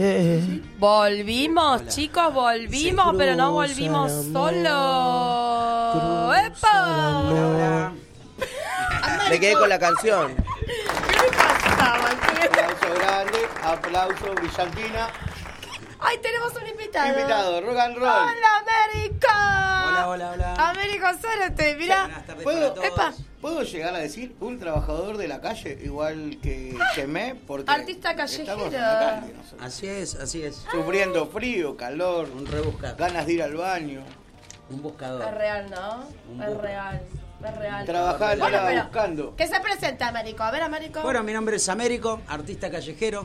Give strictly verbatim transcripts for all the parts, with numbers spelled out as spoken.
Eh. Volvimos, Hola. chicos, volvimos, Se pero no cruza volvimos el solo. Cruza el ¡Epa! amor. Me quedé con la canción. ¿Qué me pasaba? Aplauso grande, aplauso, brillantina. Ay, tenemos un invitado. Invitado, rock and roll. ¡Hola, Américo! Hola, hola, hola. Américo Zárate, mirá. Buenas tardes ¿Puedo, para todos. Epa. ¿Puedo llegar a decir un trabajador de la calle igual que Chemé? Porque Artista callejero. estamos en la calle nosotros. Así es, así es. Sufriendo frío, calor, Un rebuscado. ganas de ir al baño. Un buscador. Es real, ¿no? Un Es buque. real. Es real. Trabajar Bueno, era pero, buscando. ¿qué se presenta, Américo? A ver, Américo. Bueno, mi nombre es Américo, artista callejero.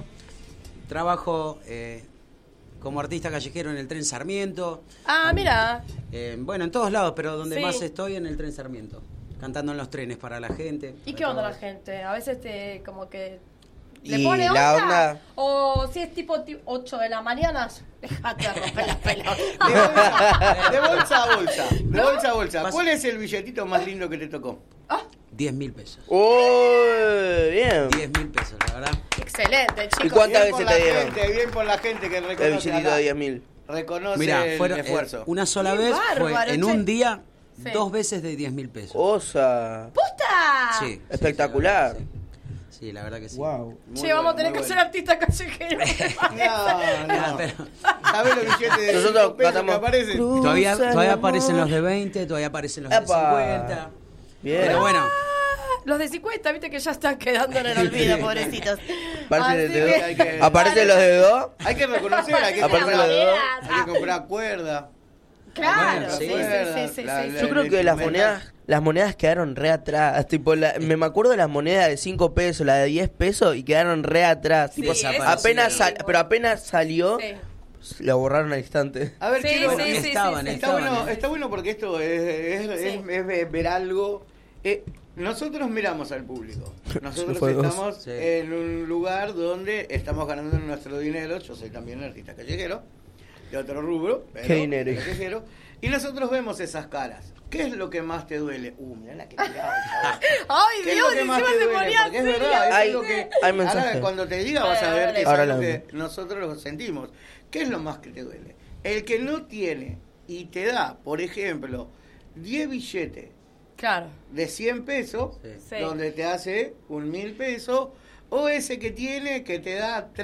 Trabajo eh, como artista callejero en el Tren Sarmiento. Ah, mira. Eh, bueno, en todos lados, pero donde Sí. más estoy en el Tren Sarmiento. Cantando en los trenes para la gente. ¿Y para qué onda todos. la gente? A veces te como que le Y pone la onda, onda- o si es tipo ocho de la mañana, déjate romper las pelotas. De bolsa, de bolsa a bolsa. De ¿No? bolsa a bolsa. Pas- ¿Cuál es el billetito más lindo que te tocó? diez mil pesos. Uy, bien. diez mil pesos, la verdad. Excelente, chicos. ¿Y cuántas Bien por veces te la dieron? gente, bien por la gente que El reconoce, billetito acá. de diez mil. reconoce Mira, el fueron eh, esfuerzo. una sola Qué vez, bárbaro, fue en che. un día, Sí. dos veces de diez mil pesos. Osa. ¡Puta! Sí, sí, Espectacular. sí, la verdad que sí. Sí, la verdad que sí. Wow. Muy Che, vamos bueno, a tener muy que ser bueno. artistas callejeros. No, Ah, no. pero ¿Sabés los billetes de Nosotros cinco pesos cantamos que aparecen? Cruz todavía al todavía amor. aparecen los de veinte, todavía aparecen los de Epa. cincuenta. Bien. Pero bueno, Los de cincuenta, viste que ya están quedando en el olvido, pobrecitos. Parece Así de que- dos. hay que- Aparecen los de dos. Hay que reconocer, hay que, Aparte comprar, de los dos. hay que comprar cuerda. Claro, Bueno, sí, sí. sí, sí, sí, La- sí, la- Yo sí. creo que las monedas, las monedas quedaron re atrás. Tipo, la- me me acuerdo de las monedas de cinco pesos, la de diez pesos y quedaron re atrás. Sí, Tipo, eso apenas sí. sal- pero apenas salió, Sí. la borraron al instante. A ver, Sí, quiero- sí, bueno, sí, estaban, sí, sí. Está estaban. bueno, eh. está bueno porque esto es, es, es- Sí. es ver- ver algo. Eh, nosotros miramos al público. Nosotros Fue dos. estamos Sí. en un lugar donde estamos ganando nuestro dinero. Yo soy también artista callejero, de otro rubro. Pero ¿Qué dinero? callejero. Y nosotros vemos esas caras. ¿Qué es lo que más te duele? Uh, mirá la que tiraba, chaval. Ay, ¿Qué es Dios, lo que más encima te se duele? ponía Porque es serio. verdad, eso Hay- es lo que... hay mensaje. Ahora, cuando te diga vas a ver que es Ahora algo la que veo. nosotros lo sentimos. ¿Qué es lo más que te duele? El que no tiene y te da, por ejemplo, diez billetes Claro. de cien pesos, Sí. Sí. donde te hace un mil pesos, o ese que tiene que te da